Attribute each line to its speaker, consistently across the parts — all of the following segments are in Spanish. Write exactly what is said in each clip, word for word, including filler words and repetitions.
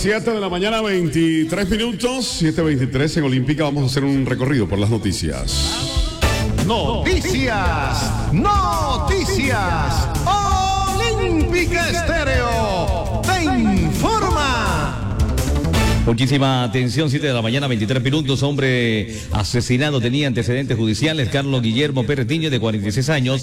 Speaker 1: siete de la mañana, veintitrés minutos, siete veintitrés en Olímpica. Vamos a hacer un recorrido por las noticias.
Speaker 2: Noticias, noticias. Olímpica Estéreo te informa.
Speaker 3: Muchísima atención, siete de la mañana, veintitrés minutos, hombre asesinado, tenía antecedentes judiciales, Carlos Guillermo Pérez Niño, de cuarenta y seis años,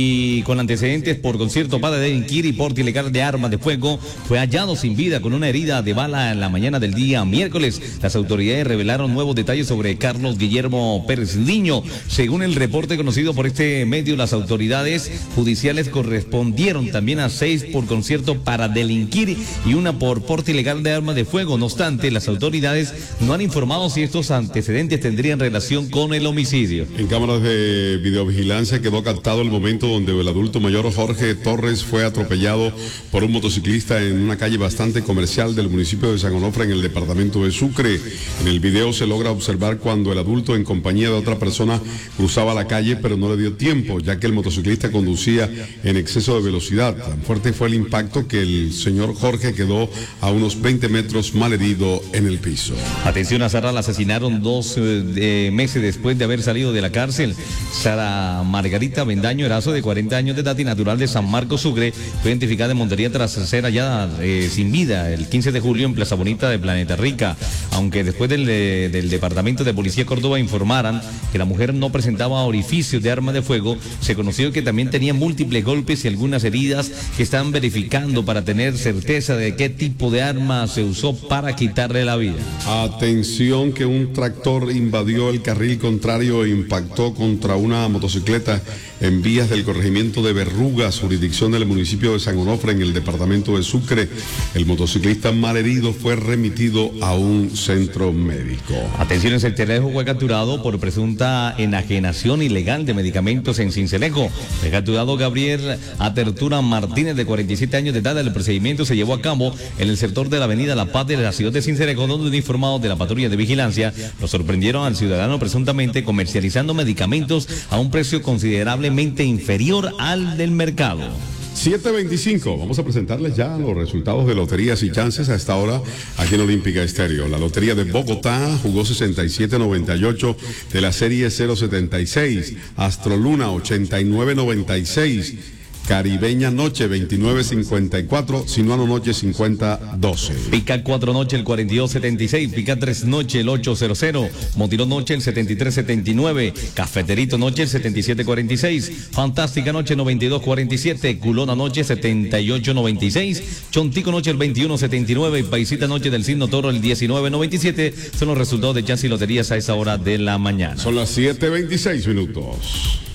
Speaker 3: y con antecedentes por concierto para delinquir y porte ilegal de armas de fuego, fue hallado sin vida con una herida de bala en la mañana del día miércoles. Las autoridades revelaron nuevos detalles sobre Carlos Guillermo Pérez Niño. Según el reporte conocido por este medio, las autoridades judiciales correspondieron también a seis por concierto para delinquir y una por porte ilegal de armas de fuego. No obstante, las autoridades no han informado si estos antecedentes tendrían relación con el homicidio.
Speaker 1: En cámaras de videovigilancia quedó captado el momento donde el adulto mayor Jorge Torres fue atropellado por un motociclista en una calle bastante comercial del municipio de San Onofre, en el departamento de Sucre. En el video se logra observar cuando el adulto, en compañía de otra persona, cruzaba la calle, pero no le dio tiempo, ya que el motociclista conducía en exceso de velocidad. Tan fuerte fue el impacto que el señor Jorge quedó a unos veinte metros malherido en el piso.
Speaker 3: Atención, a Sara la asesinaron dos eh, meses después de haber salido de la cárcel. Sara Margarita Bendaño Erazo, de cuarenta años de edad y natural de San Marcos Sucre, fue identificada en Montería tras ser hallada eh, sin vida el quince de julio en Plaza Bonita de Planeta Rica. Aunque después del, de, del Departamento de Policía Córdoba informaran que la mujer no presentaba orificios de arma de fuego, se conoció que también tenía múltiples golpes y algunas heridas que están verificando para tener certeza de qué tipo de arma se usó para quitar de la vida.
Speaker 1: Atención, que un tractor invadió el carril contrario e impactó contra una motocicleta en vías del corregimiento de Berrugas, jurisdicción del municipio de San Onofre, en el departamento de Sucre. El motociclista malherido fue remitido a un centro médico.
Speaker 3: Atención, en Cincelejo fue capturado por presunta enajenación ilegal de medicamentos en Cincelejo. Fue capturado Gabriel Atertura Martínez, de cuarenta y siete años de edad. El procedimiento se llevó a cabo en el sector de la avenida La Paz de la ciudad de Cincelejo, donde informados de la patrulla de vigilancia lo sorprendieron al ciudadano presuntamente comercializando medicamentos a un precio considerablemente inferior al del mercado.
Speaker 1: siete veinticinco, vamos a presentarles ya los resultados de loterías y chances a esta hora aquí en Olímpica Estéreo. La lotería de Bogotá jugó sesenta y siete noventa y ocho de la serie cero setenta y seis, Astroluna ochenta y nueve noventa y seis, Caribeña Noche veintinueve cincuenta y cuatro, Sinuano Noche cincuenta doce.
Speaker 3: Pica cuatro Noche el cuarenta y dos setenta y seis, Pica tres Noche el ochocientos, Motilón Noche el setenta y tres setenta y nueve, Cafeterito Noche el setenta y siete cuarenta y seis, Fantástica Noche noventa y dos cuarenta y siete, Culona Noche setenta y ocho noventa y seis, Chontico Noche el veintiuno setenta y nueve, Paisita Noche del Signo Toro el diecinueve noventa y siete. Son los resultados de chances y loterías a esa hora de la mañana.
Speaker 1: Son las siete veintiséis minutos.